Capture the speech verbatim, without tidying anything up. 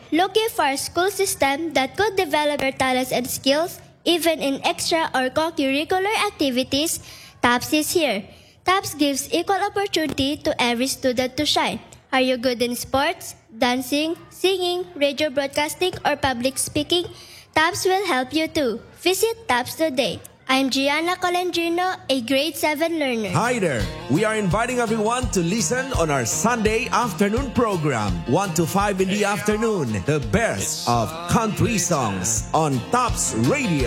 Looking for a school system that could develop your talents and skills, even in extra or co-curricular activities? TAPS is here. TAPS gives equal opportunity to every student to shine. Are you good in sports, dancing, singing, radio broadcasting, or public speaking? TAPS will help you too. Visit TAPS today. I'm Gianna Colendrino, a grade seven learner. Hi there! We are inviting everyone to listen on our Sunday afternoon program, one to five in the afternoon, the best of country songs on TAPS Radio.